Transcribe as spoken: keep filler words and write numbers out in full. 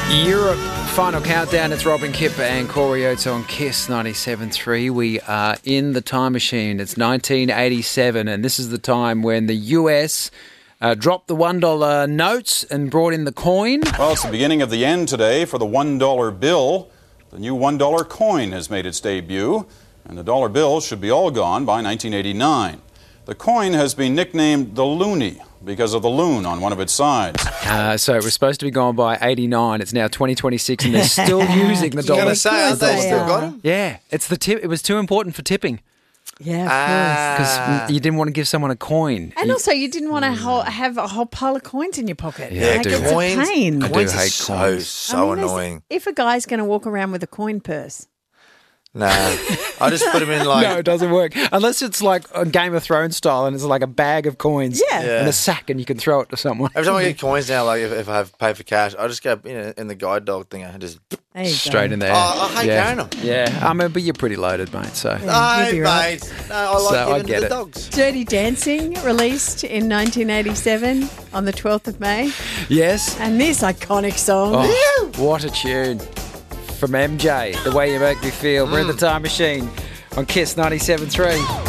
Europe final countdown. It's Robin Kipper and Corey Oates on Kiss ninety-seven point three. We are in the time machine. It's nineteen eighty-seven, and this is the time when the U S uh, dropped the one dollar notes and brought in the coin. Well, it's the beginning of the end today for the one dollar bill. The new one dollar coin has made its debut, and the dollar bill should be all gone by nineteen eighty-nine. The coin has been nicknamed the loonie because of the loon on one of its sides. Uh, so it was supposed to be gone by eighty-nine. It's now twenty twenty-six, and they're still using the dollar. I was going to say, aren't they They still are. got them? Yeah, it's the tip. It was too important for tipping Yeah, of Ah. because you didn't want to give someone a coin. course. And also, you didn't want to ho- have a whole pile of coins in your pocket. Yeah, I like, do. it's Coins, a pain. I do coins are hate so, coins. so I mean, there's- annoying. If a guy's going to walk around with a coin purse, Nah, I just put them in like... No, it doesn't work. Unless it's like a Game of Thrones style and it's like a bag of coins Yeah. Yeah. and a sack and you can throw it to someone. Every time I get coins now, like if, if I have pay for cash, I just go you know, in the guide dog thing. I just... there you Straight go. in there. Oh, I hate yeah. carrying them. Yeah, I mean, but you're pretty loaded, mate, so... Yeah, No, you'd be right. mate. No, I like So, I giving get the it. dogs. Dirty Dancing released in nineteen eighty-seven on the twelfth of May. Yes. And this iconic song. Oh, what a tune. From M J, The Way You Make Me Feel. We're in the time machine on Kiss ninety-seven point three.